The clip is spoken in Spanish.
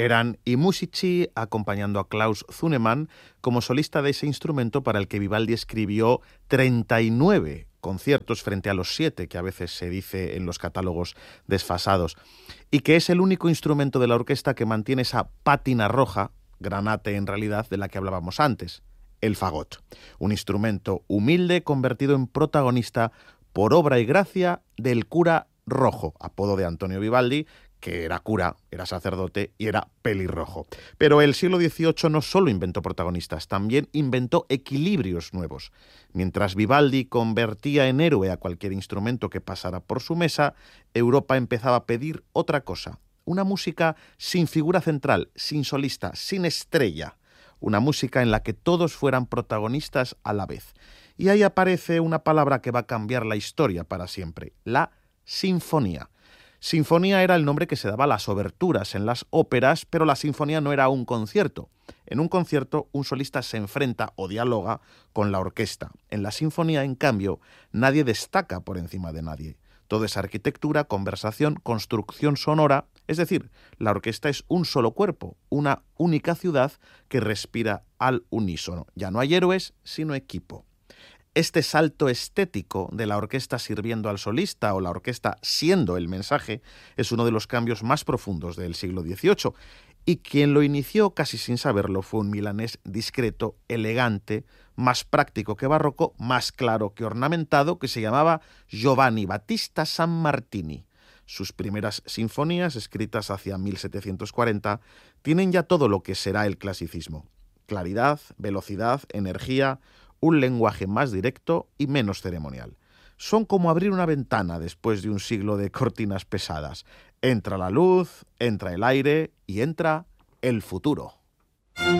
Eran i Musici acompañando a Klaus Zunemann como solista de ese instrumento para el que Vivaldi escribió 39 conciertos frente a los 7 que a veces se dice en los catálogos desfasados, y que es el único instrumento de la orquesta que mantiene esa pátina roja, granate en realidad, de la que hablábamos antes, el fagot, un instrumento humilde convertido en protagonista por obra y gracia del cura rojo, apodo de Antonio Vivaldi, que era cura, era sacerdote y era pelirrojo. Pero el siglo XVIII no solo inventó protagonistas, también inventó equilibrios nuevos. Mientras Vivaldi convertía en héroe a cualquier instrumento que pasara por su mesa, Europa empezaba a pedir otra cosa, una música sin figura central, sin solista, sin estrella, una música en la que todos fueran protagonistas a la vez. Y ahí aparece una palabra que va a cambiar la historia para siempre, la sinfonía. Sinfonía era el nombre que se daba a las oberturas en las óperas, pero la sinfonía no era un concierto. En un concierto, un solista se enfrenta o dialoga con la orquesta. En la sinfonía, en cambio, nadie destaca por encima de nadie. Todo es arquitectura, conversación, construcción sonora, es decir, la orquesta es un solo cuerpo, una única ciudad que respira al unísono. Ya no hay héroes, sino equipo. Este salto estético de la orquesta sirviendo al solista o la orquesta siendo el mensaje es uno de los cambios más profundos del siglo XVIII, y quien lo inició casi sin saberlo fue un milanés discreto, elegante, más práctico que barroco, más claro que ornamentado, que se llamaba Giovanni Battista Sammartini. Sus primeras sinfonías, escritas hacia 1740, tienen ya todo lo que será el clasicismo: claridad, velocidad, energía, un lenguaje más directo y menos ceremonial. Son como abrir una ventana después de un siglo de cortinas pesadas. Entra la luz, entra el aire y entra el futuro.